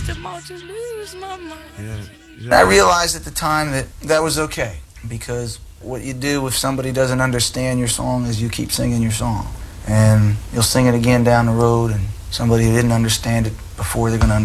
I realized at the time that that was okay, because what you do if somebody doesn't understand your song is you keep singing your song. And you'll sing it again down the road, and somebody who didn't understand it before, they're going to understand